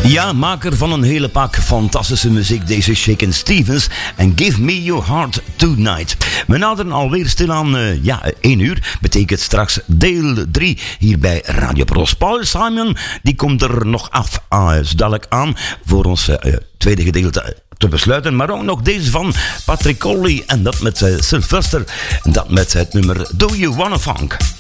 Ja, maker van een hele pak fantastische muziek, deze Shakin' Stevens en Give Me Your Heart Tonight. We naderen alweer stilaan 1 uur, betekent straks deel 3 hier bij Radio Pros. Paul Simon, die komt er nog af, dadelijk aan voor ons tweede gedeelte te besluiten, maar ook nog deze van Patrick Coley en dat met Sylvester en dat met het nummer Do You Wanna Funk.